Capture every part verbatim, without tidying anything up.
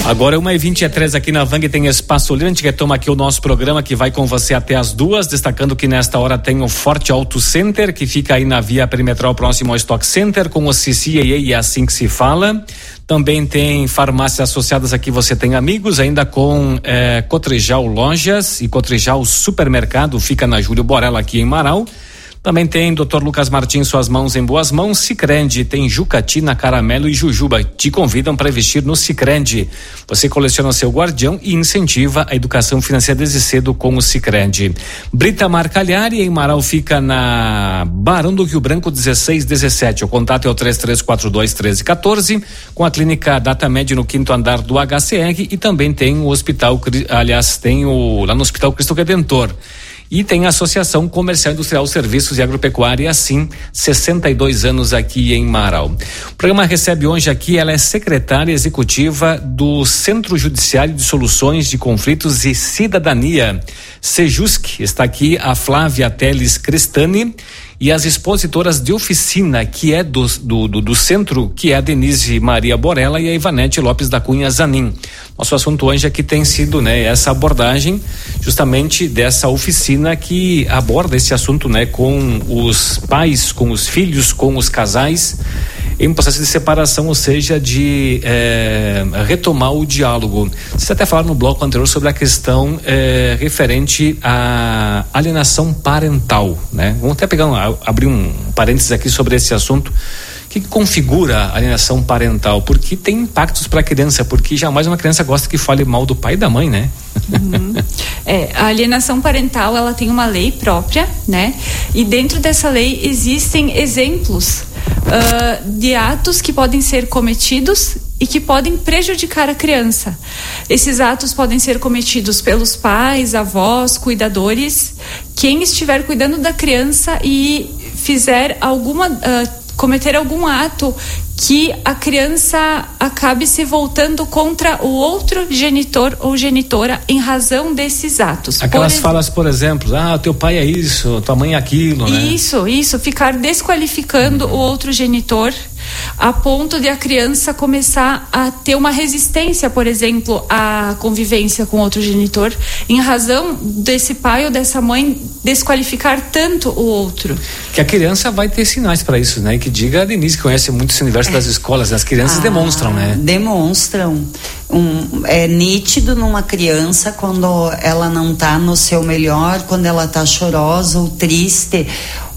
Agora uma e vinte e três aqui na Vang tem Espaço Livre. A gente retoma aqui o nosso programa que vai com você até as duas, destacando que nesta hora tem o Forte Auto Center, que fica aí na via perimetral próximo ao Stock Center, com o C C A A e assim que se fala. Também tem farmácias associadas aqui, você tem amigos, ainda com eh, Cotrijal Lojas e Cotrijal Supermercado, fica na Júlio Borella aqui em Marau. Também tem doutor Lucas Martins, suas mãos em boas mãos. Sicredi tem Jucatina, Caramelo e Jujuba. Te convidam para investir no Sicredi. Você coleciona seu guardião e incentiva a educação financeira desde cedo com o Sicredi. Britamar Cagliari, em Marau, fica na Barão do Rio Branco dezesseis dezessete. O contato é o três três quatro dois, um três um quatro, com a clínica Datamed no quinto andar do H C R, e também tem o hospital, aliás, tem o lá no Hospital Cristo Redentor. E tem a Associação Comercial Industrial Serviços e Agropecuária, assim, sessenta e dois anos aqui em Marau. O programa recebe hoje aqui, ela é secretária executiva do Centro Judiciário de Soluções de Conflitos e Cidadania, Sejusc. Está aqui a Flávia Teles Cristani e as expositoras de oficina, que é do, do, do, do centro, que é a Denise Maria Borella e a Ivanete Lopes da Cunha Zanin. Nosso assunto hoje aqui tem sido, né, essa abordagem justamente dessa oficina que aborda esse assunto, né, com os pais, com os filhos, com os casais em um processo de separação, ou seja, de eh, retomar o diálogo. Vocês até falaram no bloco anterior sobre a questão eh, referente à alienação parental, né? Vamos até pegar um, abrir um parênteses aqui sobre esse assunto. O que configura a alienação parental? Porque tem impactos para a criança, porque jamais uma criança gosta que fale mal do pai e da mãe, né? Uhum. É, a alienação parental, ela tem uma lei própria, né? E dentro dessa lei existem exemplos uh, de atos que podem ser cometidos e que podem prejudicar a criança. Esses atos podem ser cometidos pelos pais, avós, cuidadores, quem estiver cuidando da criança e fizer alguma... Uh, cometer algum ato que a criança acabe se voltando contra o outro genitor ou genitora em razão desses atos. Aquelas por... falas, por exemplo, ah, teu pai é isso, tua mãe é aquilo, né? Isso, isso, ficar desqualificando uhum. o outro genitor a ponto de a criança começar a ter uma resistência, por exemplo, à convivência com outro genitor, em razão desse pai ou dessa mãe desqualificar tanto o outro. Que a criança vai ter sinais para isso, né? Que diga a Denise, que conhece muito esse universo é. das escolas, as crianças ah, demonstram, né? Demonstram. Um, é nítido numa criança quando ela não está no seu melhor, quando ela está chorosa ou triste,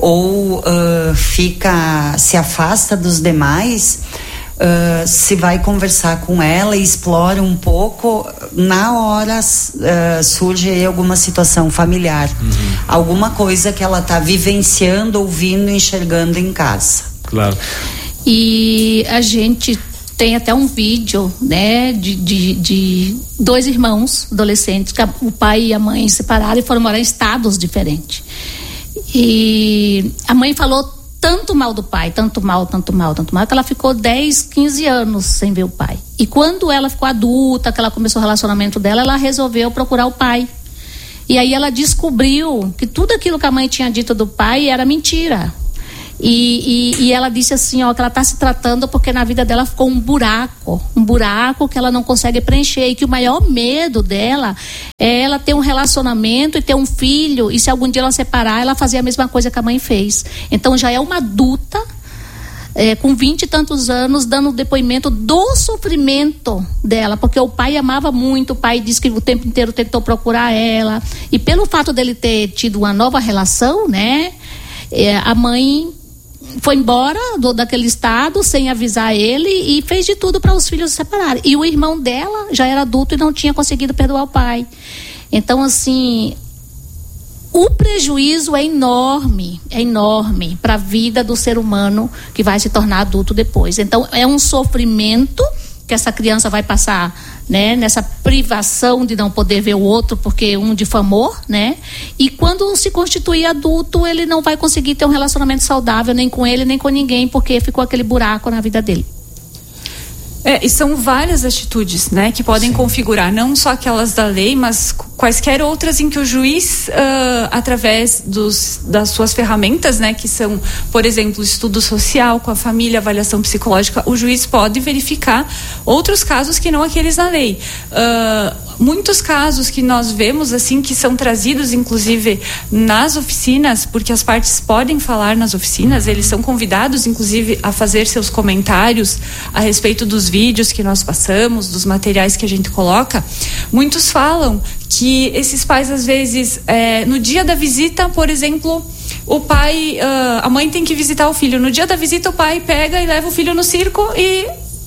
ou uh, fica, se afasta dos demais. Uh, se vai conversar com ela e explora um pouco, na hora uh, surge aí alguma situação familiar, uhum. alguma coisa que ela está vivenciando, ouvindo, enxergando em casa. Claro. E a gente tem até um vídeo, né, de, de, de dois irmãos adolescentes, que a, o pai e a mãe separaram e foram morar em estados diferentes. E a mãe falou tanto mal do pai, tanto mal, tanto mal, tanto mal, que ela ficou dez, quinze anos sem ver o pai. E quando ela ficou adulta, que ela começou o relacionamento dela, ela resolveu procurar o pai. E aí ela descobriu que tudo aquilo que a mãe tinha dito do pai era mentira. E, e, e ela disse assim, ó, que ela está se tratando porque na vida dela ficou um buraco, um buraco que ela não consegue preencher, e que o maior medo dela é ela ter um relacionamento e ter um filho, e se algum dia ela separar, ela fazer a mesma coisa que a mãe fez. Então já é uma adulta, é, com vinte e tantos anos, dando depoimento do sofrimento dela, porque o pai amava muito, o pai disse que o tempo inteiro tentou procurar ela, e pelo fato dele ter tido uma nova relação, né, é, a mãe foi embora do, daquele estado sem avisar ele e fez de tudo para os filhos se separarem. E o irmão dela já era adulto e não tinha conseguido perdoar o pai. Então, assim, o prejuízo é enorme, é enorme para a vida do ser humano que vai se tornar adulto depois. Então, é um sofrimento que essa criança vai passar, né, nessa privação de não poder ver o outro porque um difamou, né? E quando se constituir adulto, ele não vai conseguir ter um relacionamento saudável nem com ele, nem com ninguém, porque ficou aquele buraco na vida dele. É, e são várias atitudes, né, que podem Sim. configurar, não só aquelas da lei, mas quaisquer outras em que o juiz, uh, através dos, das suas ferramentas, né, que são, por exemplo, estudo social com a família, avaliação psicológica, o juiz pode verificar outros casos que não aqueles da lei. Uh, muitos casos que nós vemos, assim, que são trazidos, inclusive, nas oficinas, porque as partes podem falar nas oficinas, eles são convidados, inclusive, a fazer seus comentários a respeito dos vídeos que nós passamos, dos materiais que a gente coloca. Muitos falam que esses pais, às vezes, é, no dia da visita, por exemplo, o pai, uh, a mãe tem que visitar o filho. No dia da visita, o pai pega e leva o filho no circo e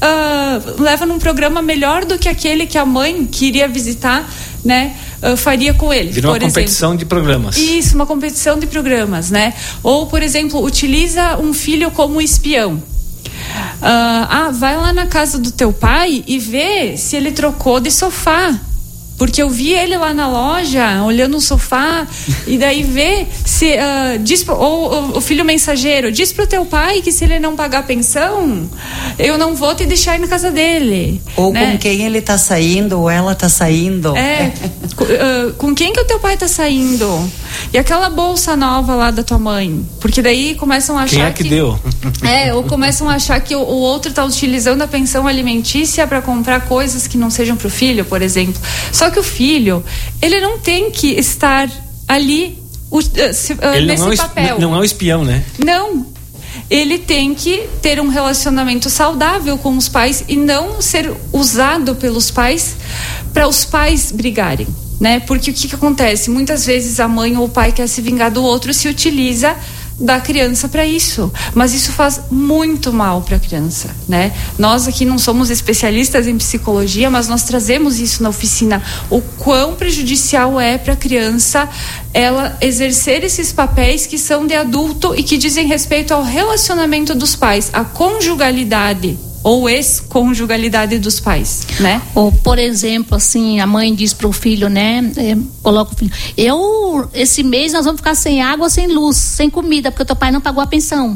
uh, leva num programa melhor do que aquele que a mãe queria visitar, né? Uh, faria com ele. Virou por uma competição exemplo. de programas. Isso, uma competição de programas, né? Ou, por exemplo, utiliza um filho como espião. Uh, ah, vai lá na casa do teu pai e vê se ele trocou de sofá, porque eu vi ele lá na loja olhando o sofá, e daí vê se uh, diz pro, ou o filho mensageiro diz pro teu pai que se ele não pagar a pensão, eu não vou te deixar ir na casa dele, ou né? Com quem ele tá saindo ou ela tá saindo, é, uh, com quem que o teu pai tá saindo, e aquela bolsa nova lá da tua mãe, porque daí começam a achar quem é que, que deu é, ou começam a achar que o, o outro tá utilizando a pensão alimentícia para comprar coisas que não sejam pro filho, por exemplo. Só que o filho, ele não tem que estar ali uh, se, uh, ele nesse não é, papel. Não é o espião, né? Não. Ele tem que ter um relacionamento saudável com os pais e não ser usado pelos pais para os pais brigarem, né? Porque o que, que acontece? Muitas vezes a mãe ou o pai quer se vingar do outro e se utiliza da criança para isso, mas isso faz muito mal para a criança, né? Nós aqui não somos especialistas em psicologia, mas nós trazemos isso na oficina, o quão prejudicial é para a criança ela exercer esses papéis que são de adulto e que dizem respeito ao relacionamento dos pais, a conjugalidade ou ex-conjugalidade dos pais, né? Ou, por exemplo, assim, a mãe diz pro filho, né? É, coloca o filho, eu, esse mês nós vamos ficar sem água, sem luz, sem comida, porque o teu pai não pagou a pensão,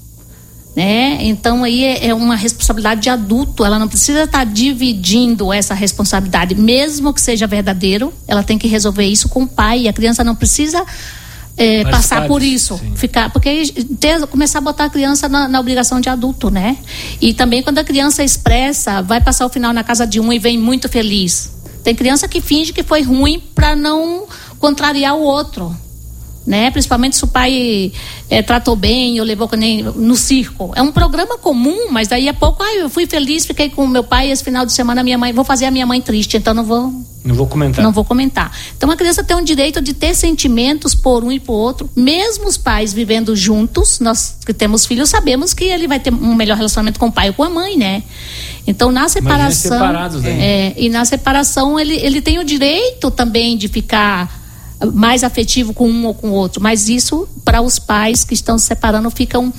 né? Então aí é, é uma responsabilidade de adulto, ela não precisa estar dividindo essa responsabilidade, mesmo que seja verdadeiro, ela tem que resolver isso com o pai, a criança não precisa É, passar por isso, sim. ficar, porque ter, começar a botar a criança na, na obrigação de adulto, né? E também quando a criança expressa, vai passar o final na casa de um e vem muito feliz. Tem criança que finge que foi ruim para não contrariar o outro, né? Principalmente se o pai é, tratou bem ou levou nem no circo. É um programa comum, mas daí a pouco, ah, eu fui feliz, fiquei com meu pai esse final de semana, minha mãe, vou fazer a minha mãe triste, então não vou não vou comentar. Não vou comentar. Então a criança tem um direito de ter sentimentos por um e por outro, mesmo os pais vivendo juntos. Nós que temos filhos sabemos que ele vai ter um melhor relacionamento com o pai ou com a mãe, né? Então na separação, separados, né? é, e na separação ele ele tem o direito também de ficar mais afetivo com um ou com o outro, mas isso para os pais que estão se separando ficam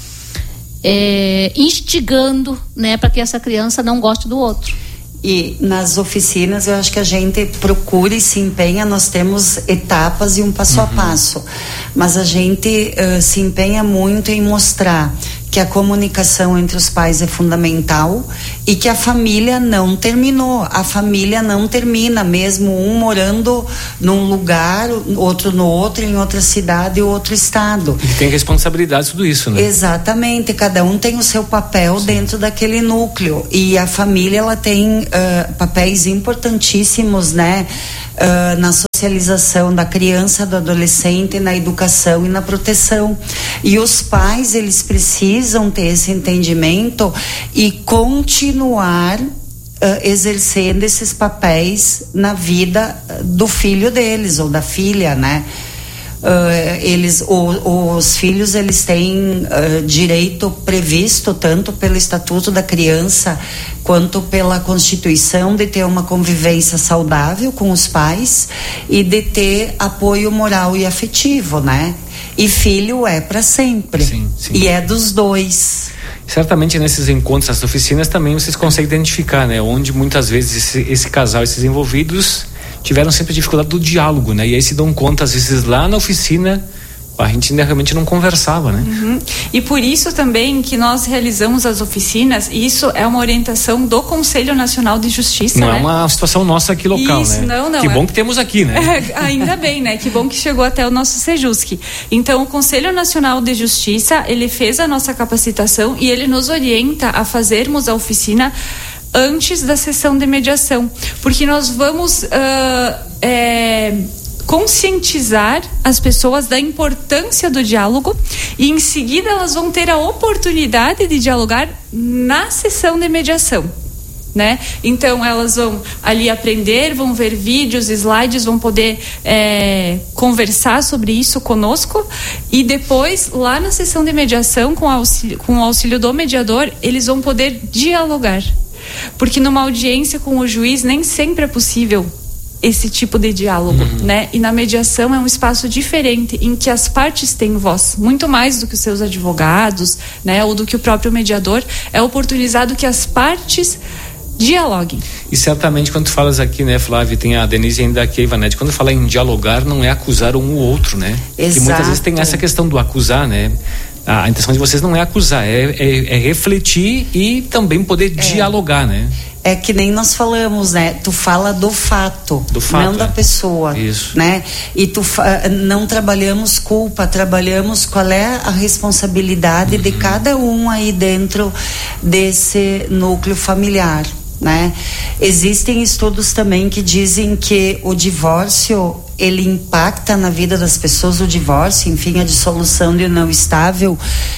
é, instigando, né, para que essa criança não goste do outro. E nas oficinas eu acho que a gente procura e se empenha, nós temos etapas e um passo uhum. a passo, mas a gente uh, se empenha muito em mostrar que a comunicação entre os pais é fundamental e que a família não terminou, a família não termina, mesmo um morando num lugar, outro no outro, em outra cidade ou outro estado. E tem responsabilidade tudo isso, né? Exatamente, cada um tem o seu papel Sim. dentro daquele núcleo, e a família ela tem uh, papéis importantíssimos, né? Uh, na socialização da criança, do adolescente, na educação e na proteção. E os pais, eles precisam ter esse entendimento e continuar uh, exercendo esses papéis na vida do filho deles ou da filha, né? Uh, eles, o, os filhos eles têm uh, direito previsto tanto pelo Estatuto da Criança quanto pela Constituição de ter uma convivência saudável com os pais e de ter apoio moral e afetivo, né? E filho é para sempre. Sim, sim. E é dos dois. Certamente nesses encontros, essas oficinas também vocês conseguem identificar, né? Onde muitas vezes esse, esse casal, esses envolvidos tiveram sempre dificuldade do diálogo, né? E aí se dão conta, às vezes, lá na oficina A gente ainda realmente não conversava, né? Uhum. E por isso também que nós realizamos as oficinas, e isso é uma orientação do Conselho Nacional de Justiça, Não né? é uma situação nossa aqui local, isso, né? Não, não. Que é... bom que temos aqui, né? É, ainda bem, né? Que bom que chegou até o nosso Sejusc. Então, o Conselho Nacional de Justiça, ele fez a nossa capacitação e ele nos orienta a fazermos a oficina antes da sessão de mediação, porque nós vamos uh, é, conscientizar as pessoas da importância do diálogo e em seguida elas vão ter a oportunidade de dialogar na sessão de mediação, né? Então elas vão ali aprender, vão ver vídeos, slides, vão poder é, conversar sobre isso conosco e depois lá na sessão de mediação com, auxílio, com o auxílio do mediador eles vão poder dialogar, porque numa audiência com o juiz nem sempre é possível esse tipo de diálogo, uhum. né? E na mediação é um espaço diferente em que as partes têm voz, muito mais do que os seus advogados, né? Ou do que o próprio mediador. É oportunizado que as partes dialoguem. E certamente quando tu falas aqui, né, Flávia, tem a Denise ainda aqui, a Ivanete, quando fala em dialogar não é acusar um ou outro, né? Exato. E muitas vezes tem essa questão do acusar, né? A intenção de vocês não é acusar, é, é, é refletir e também poder é. dialogar, né? É que nem nós falamos, né? Tu fala do fato, do fato não é. da pessoa. Isso. Né? E tu fa- não trabalhamos culpa, trabalhamos qual é a responsabilidade uhum. de cada um aí dentro desse núcleo familiar, né? Existem estudos também que dizem que o divórcio ele impacta na vida das pessoas, o divórcio, enfim, a dissolução de união estável,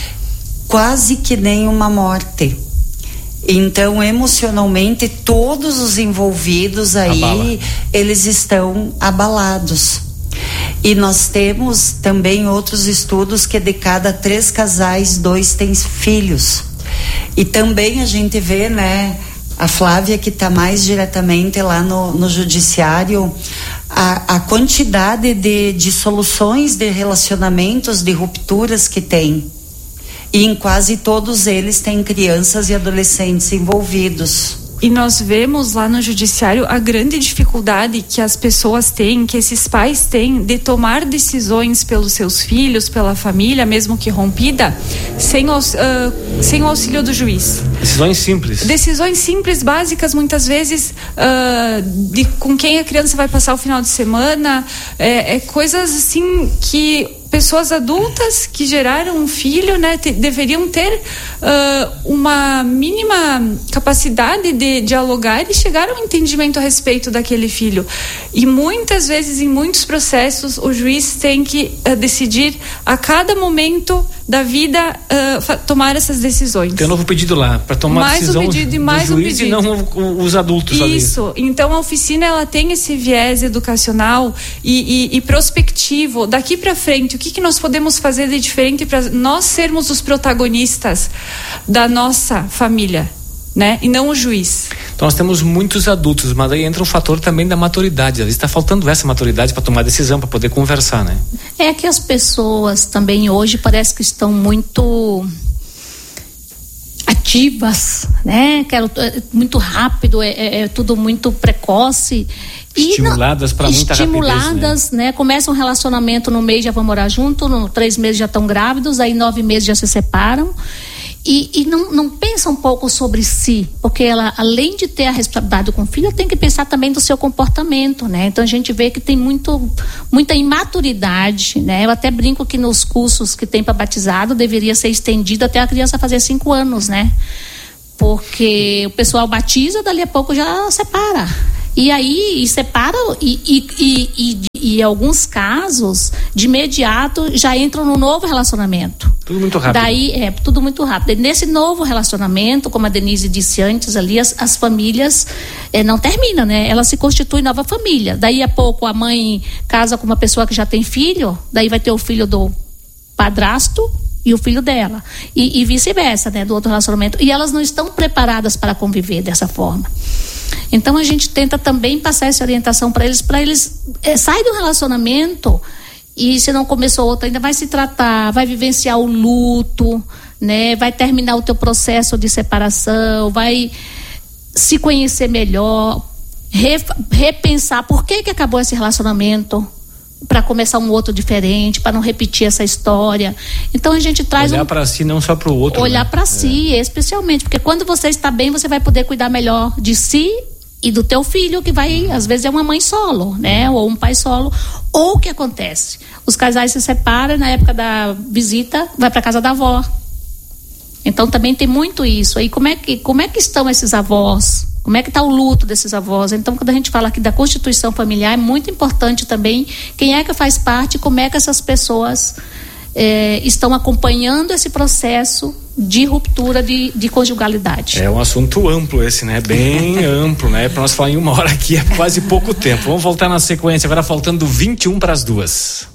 quase que nem uma morte. Então, emocionalmente, todos os envolvidos aí, Abala. eles estão abalados. E nós temos também outros estudos que de cada três casais, dois têm filhos. E também a gente vê, né, a Flávia que está mais diretamente lá no, no judiciário, a, a quantidade de dissoluções de relacionamentos, de rupturas que tem. E em quase todos eles tem crianças e adolescentes envolvidos. E nós vemos lá no judiciário a grande dificuldade que as pessoas têm, que esses pais têm de tomar decisões pelos seus filhos, pela família, mesmo que rompida, sem, uh, sem o auxílio do juiz. Decisões simples. Decisões simples, básicas, muitas vezes, uh, de com quem a criança vai passar o final de semana, é, é coisas assim que pessoas adultas que geraram um filho, né, te, deveriam ter uh, uma mínima capacidade de dialogar e chegar a um entendimento a respeito daquele filho. E muitas vezes, em muitos processos, o juiz tem que uh, decidir a cada momento da vida uh, tomar essas decisões. Tem um novo pedido lá para tomar mais decisão um pedido, e mais do juiz um pedido. E não os adultos. Isso. Ali. Então a oficina ela tem esse viés educacional e, e, e prospectivo. Daqui para frente, o que, que nós podemos fazer de diferente para nós sermos os protagonistas da nossa família, né? E não o juiz. Então nós temos muitos adultos, mas aí entra o fator também da maturidade. Às vezes está faltando essa maturidade para tomar decisão, para poder conversar, né? É que as pessoas também hoje parece que estão muito ativas, né? Quero muito rápido, é, é, é tudo muito precoce. Estimuladas para muita estimuladas, rapidez, né? né? Começa um relacionamento, no mês já vão morar junto, no três meses já estão grávidos, aí nove meses já se separam. E, e não, não pensa um pouco sobre si, porque ela, além de ter a responsabilidade com o filho, tem que pensar também do seu comportamento, né? Então a gente vê que tem muito, muita imaturidade, né? Eu até brinco que nos cursos que tem para batizado deveria ser estendido até a criança fazer cinco anos, né? Porque o pessoal batiza, dali a pouco já separa. E aí, e separa, e, e, e, e, e em alguns casos, de imediato, já entram no novo relacionamento. Tudo muito rápido. Daí, é, tudo muito rápido. E nesse novo relacionamento, como a Denise disse antes ali, as, as famílias é, não terminam, né? Elas se constituem nova família. Daí a pouco a mãe casa com uma pessoa que já tem filho, daí vai ter o filho do padrasto e o filho dela. E, e vice-versa, né? Do outro relacionamento. E elas não estão preparadas para conviver dessa forma. Então a gente tenta também passar essa orientação para eles, para eles é, sair do relacionamento e se não começou outro ainda vai se tratar, vai vivenciar o luto, né? Vai terminar o teu processo de separação, vai se conhecer melhor, re, repensar por que que acabou esse relacionamento, para começar um outro diferente, para não repetir essa história. Então a gente traz olhar um... para si, não só para o outro. Olhar né? para é. si, especialmente, porque quando você está bem, você vai poder cuidar melhor de si e do teu filho, que vai, às vezes é uma mãe solo, né? Ou um pai solo. Ou o que acontece? Os casais se separam, na época da visita, vai para casa da avó. Então também tem muito isso. Aí como é que, como é que estão esses avós? Como é que está o luto desses avós? Então, quando a gente fala aqui da constituição familiar, é muito importante também quem é que faz parte, como é que essas pessoas é, estão acompanhando esse processo de ruptura de, de conjugalidade. É um assunto amplo esse, né? Bem amplo, né? Para nós falar em uma hora aqui é quase pouco tempo. Vamos voltar na sequência, agora faltando vinte e um para as duas.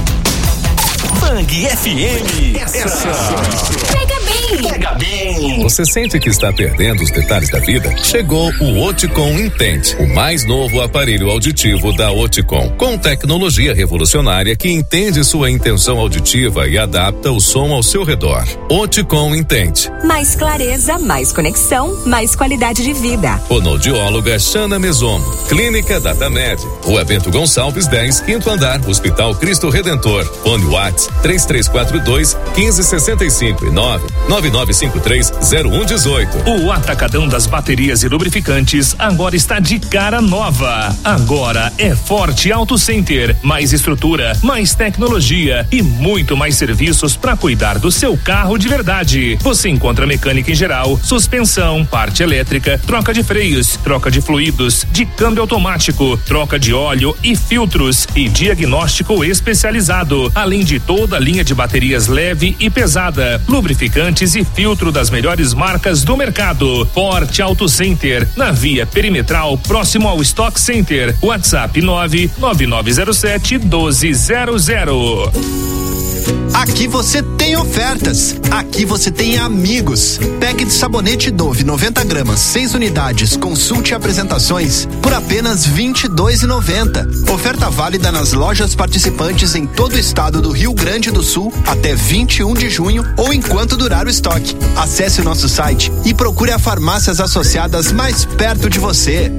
Bang F M. Essa. Pega bem. Pega bem. Você sente que está perdendo os detalhes da vida? Chegou o Oticom Intente, o mais novo aparelho auditivo da Oticom, com tecnologia revolucionária que entende sua intenção auditiva e adapta o som ao seu redor. Oticom Intente. Mais clareza, mais conexão, mais qualidade de vida. Fonoaudióloga Xana Meson. Clínica Datamed. Rua Bento Gonçalves dez, quinto andar, Hospital Cristo Redentor. Fone Whats três três quatro dois, um cinco seis cinco e nove nove nove cinco três zero um um oito. O Atacadão das Baterias e Lubrificantes agora está de cara nova. Agora é Forte Auto Center. Mais estrutura, mais tecnologia e muito mais serviços para cuidar do seu carro de verdade. Você encontra mecânica em geral, suspensão, parte elétrica, troca de freios, troca de fluidos, de câmbio automático, troca de óleo e filtros e diagnóstico especializado, além de toda a linha de baterias leve e pesada, lubrificantes e filtro das melhores marcas do mercado. Forte Auto Center, na via perimetral, próximo ao Stock Center. WhatsApp nove nove nove zero sete um dois zero zero. Aqui você tem ofertas, aqui você tem amigos. Pack de sabonete Dove noventa gramas, seis unidades, consulte apresentações por apenas vinte e dois reais e noventa centavos. Oferta válida nas lojas participantes em todo o estado do Rio Grande do Sul até vinte e um de junho ou enquanto durar o estoque. Acesse o nosso site e procure as farmácias associadas mais perto de você.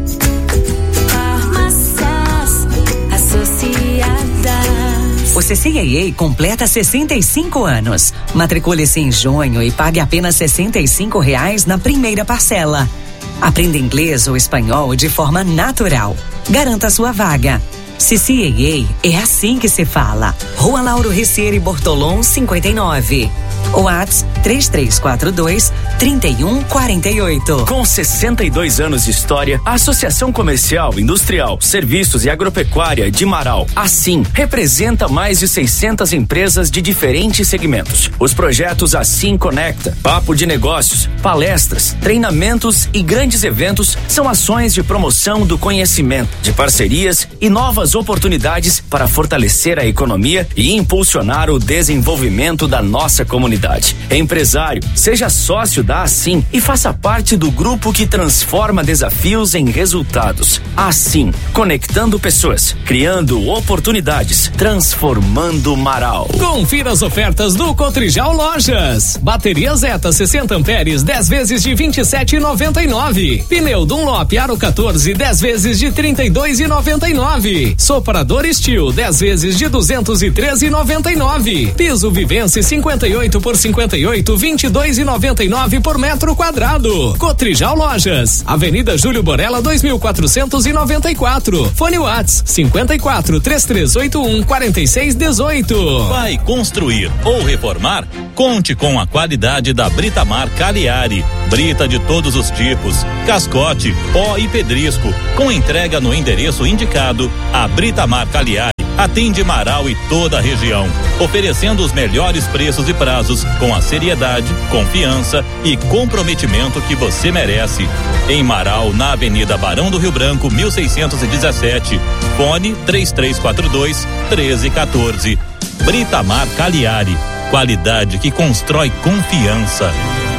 Farmácias Associadas. O C C A A completa sessenta e cinco anos. Matricule-se em junho e pague apenas sessenta e cinco reais na primeira parcela. Aprenda inglês ou espanhol de forma natural. Garanta sua vaga. C C A A é assim que se fala. Rua Lauro Ricieri Bortolom cinquenta e nove. Whats três três quatro dois, três um quatro oito. Com sessenta e dois anos de história, a Associação Comercial, Industrial, Serviços e Agropecuária de Marau, assim, representa mais de seiscentas empresas de diferentes segmentos. Os projetos Assim Conecta, Papo de Negócios, palestras, treinamentos e grandes eventos são ações de promoção do conhecimento, de parcerias e novas oportunidades para fortalecer a economia e impulsionar o desenvolvimento da nossa comunidade. Empresário, seja sócio da Assim e faça parte do grupo que transforma desafios em resultados. Assim, conectando pessoas, criando oportunidades, transformando Marau. Confira as ofertas do Cotrijal Lojas. Bateria Zeta sessenta amperes, dez vezes de vinte e sete reais e noventa e nove centavos. Pneu Dunlop Aro quatorze, dez vezes de trinta e dois reais e noventa e nove centavos. Soprador Steel, dez vezes de duzentos e treze reais e noventa e nove centavos. Piso Vivence cinquenta e oito por cinquenta e oito, vinte e dois reais e noventa e nove centavos por metro quadrado. Cotrijal Lojas, Avenida Júlio Borella dois mil quatrocentos e noventa e quatro. Fone Whats cinquenta e quatro, três três oito um, quarenta e seis dezoito. Vai construir ou reformar? Conte com a qualidade da Britamar Cagliari. Brita de todos os tipos, cascote, pó e pedrisco, com entrega no endereço indicado. A Britamar Cagliari atende Marau e toda a região, oferecendo os melhores preços e prazos com a seriedade, confiança e comprometimento que você merece. Em Marau, na Avenida Barão do Rio Branco, mil seiscentos e dezessete. Fone três três quatro dois, treze quatorze. Britamar Cagliari, qualidade que constrói confiança.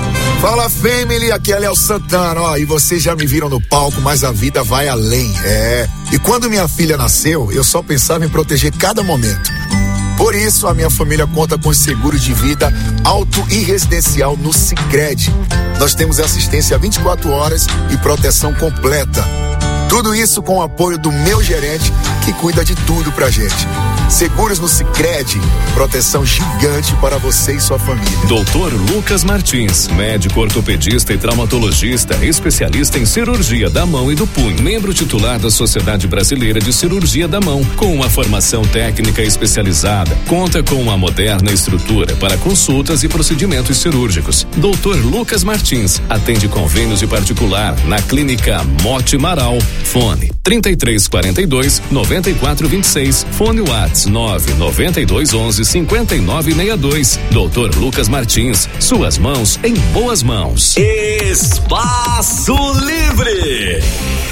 Fala, family, aqui é Léo Santana, ó, e vocês já me viram no palco, mas a vida vai além, é. E quando minha filha nasceu, eu só pensava em proteger cada momento. Por isso, a minha família conta com seguro de vida auto e residencial no Sicredi. Nós temos assistência vinte e quatro horas e proteção completa. Tudo isso com o apoio do meu gerente, que que cuida de tudo pra gente. Seguros no Sicredi, proteção gigante para você e sua família. doutor Lucas Martins, médico ortopedista e traumatologista, especialista em cirurgia da mão e do punho, membro titular da Sociedade Brasileira de Cirurgia da Mão, com uma formação técnica especializada, conta com uma moderna estrutura para consultas e procedimentos cirúrgicos. doutor Lucas Martins atende convênios de particular na Clínica Mote Maral. Fone trinta e três quarenta e dois, noventa e quatro vinte e seis. Fone Whats nove noventa e dois onze, cinquenta e nove sessenta e dois. doutor Lucas Martins, suas mãos em boas mãos. Espaço Livre.